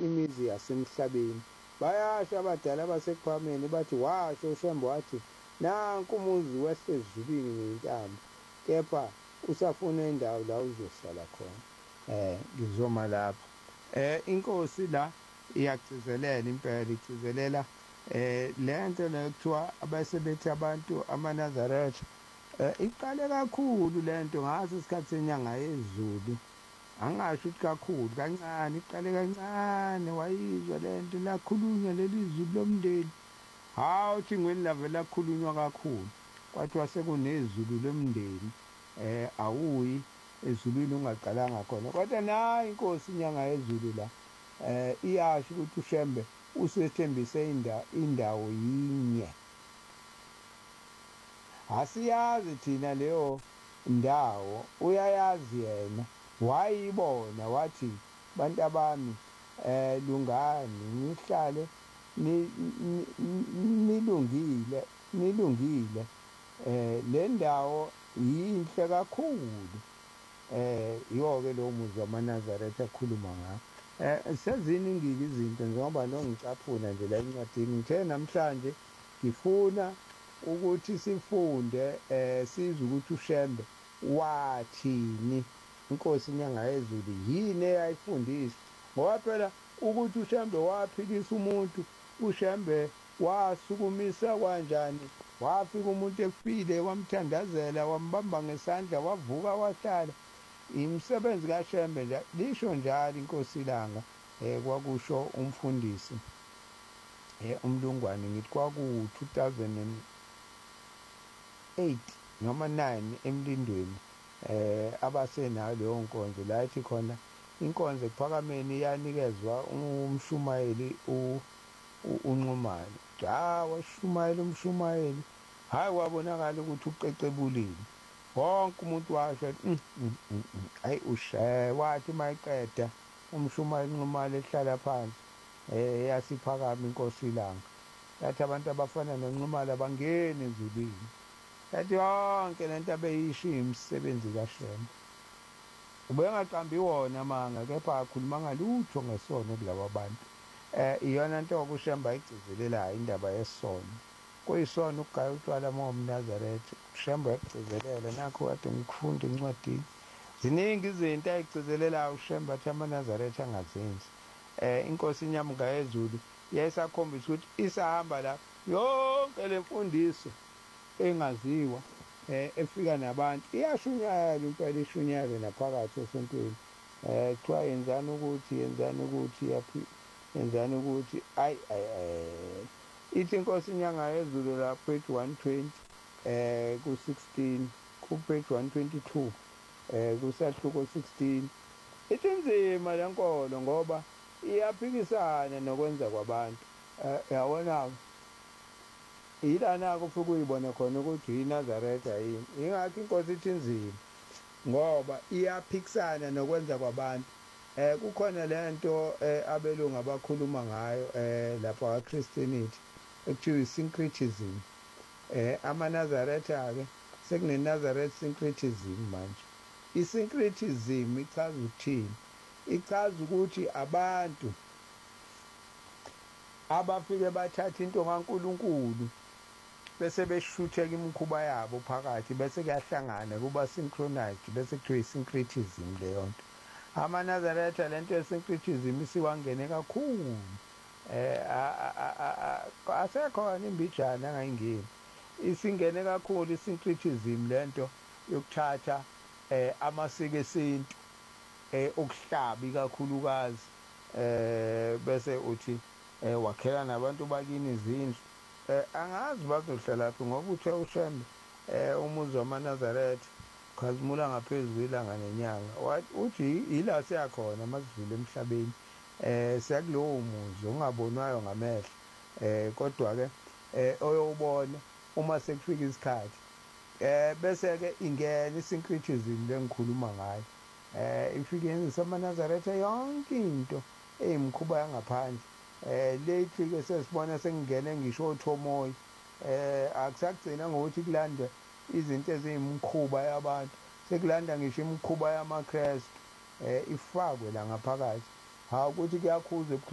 imizi yasemhlabeni. Bayasho abadala basekhwameni bathi washo uShembe wathi nanku umuzi wehle ezulwini ngey'ntambo, kepha usafuna indawo la uzohlala khona. Ngizoma lapho. Inkosi la iyagcizelela impela, igcizelela le nto le kuthiwa abasebethi abantu amaNazaretha. Iqale kakhulu le nto ngaso isikhathi senyanga yezulu, angasho ukuthi kakhulu, kancane, iqale kancane. Wayizwa le nto lakhulunywa leli zulu lomndeni, hhawu othingweni lave lakhulunywa kakhulu, kwathiwa sekunezulu lomndeni. Awuyi ezulwini ungaqalanga khona, kodwa nayo inkosi inyanga yezulu la iyasho ukuthi uShembe usethembise indawo yinye. Asiyazi thina leyo ndawo, uyayazi yena, wayibona wathi bantabami, lungani nihlale nilungile, le ndawo yinhle kakhulu. Yiwo-ke lowo muzi wamaNazaretha akhuluma ngawo. Seziningi-ke izinto njengoba nongicaphuna nje la encwadini, ngithe namhlanje ngifuna ukuthi sifunde sizwe ukuthi uShembe wathini. Inkosi inyanga yezulu yini eyayifundisa, ngoba phela ukuthi uShembe waphilisa umuntu, uShembe wasukumisa kanjani, wafika umuntu efile wamthandazela, wambamba ngesandla, wavuka wahlala. Imisebenzi kaShembe nje, lisho njalo inkosi ilanga. Kwakusho umfundisi uMlungwane, ngithi kwaku-2008 noma 9 Emlindweni, abasenayo leyo nkonzo la ethi khona inkonzo ekuPhakameni iyanikezwa umshumayeli uNxumalo. Washumayela umshumayeli, hhayi kwabonakala ukuthi uqecebulile. Wonke umuntu washo hayi wathi mayiqeda umshumayeli uNxumalo ehlala phansi, yasiphakama inkosi ilanga, yathi abantu abafana noNxumalo abangeni ezulwini. Yathi yonke lento abeyisho imisebenzi kaShembe. Ubengaqambi wona amanga, kepha akhuluma ngalutho ngesono kulaba bantu. Iyona nto-ke uShembe ayigcizelelayo, indaba yesono. Kuyisono ukugaya utshwala uma uwumNazaretha. uShembe uyakugcizelela, nakho kade ngikufunda encwadini. Ziningi izinto ayigcizelelayo uShembe athi amaNazaretha angazenzi. Inkosi inyanga yezulu yayisakhombisa ukuthi isahamba la yonke le mfundiso engaziwa, efika nabantu iyashunyayela impela, ishunyayele naphakathi esontweni. Kuthiwa yenzani ukuthi, yenzani ukuthi, ithi inkosi inyanga yezulu la page 120 ku-16, ku-page 122 kusahluko 16, ithi nzima le nkolo ngoba iyaphikisana nokwenza kwabantu. Yabona-ke yilana-ke ufike uyibone khona ukuthi iNazaretha yini. Yingakho inkosi ithi nzima, ngoba iyaphikisana nokwenza kwabantu. Kukhona le nto abelungu abakhuluma ngayo lapha kwa-Christianity ekuthiwa i-syncretism. AmaNazaretha-ke sekune-Nazareth syncretism manje. I-syncretism ichaza ukuthini? Ichaza ukuthi abantu abafike bathatha into kaNkulunkulu bese beshutheka imikhuba yabo phakathi, bese kuyahlangana kuba synchronized, bese kuthiwa i-syncretism leyo nto. AmaNazaretha le nto ye-syncretism isiwangene kakhulu. Asekhona imbijana angayingeni, isingene kakhulu i-syncretism le nto yokuthatha amasiko esintu, okuhlabi kakhulukazi, bese uthi wakhela nabantu bakini izindlu. Angazi bazohlalaphi ngoba uthe uShembe umuzi wamaNazaretha ukhazimula ngaphezu kwelanga nenyanga. Uthi yila siyakhona masidlule emhlabeni, siyakulowo muzi ongabonwayo ngamehlo, kodwa-ke oyowubona uma sekufika isikhathi. Bese-ke ingena i-syncretism le ngikhuluma ngayo. Ifike yenzisa amaNazaretha yonke into eyimikhuba yangaphandle. Lately-ke sesibona sengingene ngisho othomoyi. Akusagcina ngokuthi kulandwe izinto eziyimikhuba yabantu, sekulanda ngisho imikhuba yamaKrestu ifakwe la ngaphakathi. Hhawu ukuthi kuyakhuzwa